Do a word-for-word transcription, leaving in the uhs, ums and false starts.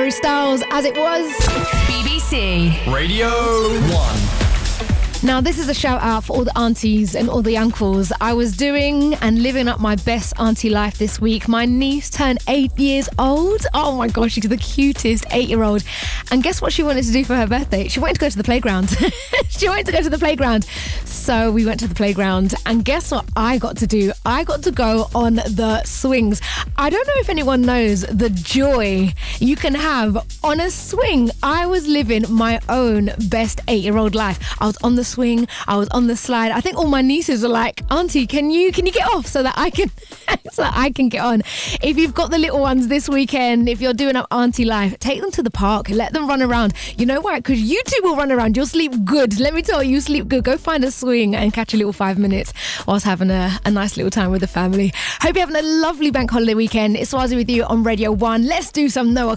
Harry Styles, As It Was. B B C Radio one. Now, this is a shout out for all the aunties and all the uncles. I was doing and living up my best auntie life this week. My niece turned eight years old. Oh my gosh, she's the cutest eight-year-old. And guess what she wanted to do for her birthday? She wanted to go to the playground. She wanted to go to the playground. So we went to the playground, and guess what I got to do? I got to go on the swings. I don't know if anyone knows the joy you can have on a swing. I was living my own best eight-year-old life. I was on the swing, I was on the slide. I think all my nieces were like, Auntie, can you can you get off so that I can so that I can get on? If you've got the little ones this weekend, if you're doing up auntie life, take them to the park, let them run around. You know why? Because you two will run around. You'll sleep good. Let me tell you, you sleep good. Go find a swing and catch a little five minutes whilst having a, a nice little time with the family. Hope you're having a lovely bank holiday weekend. It's Swazi with you on Radio one. Let's do some Noah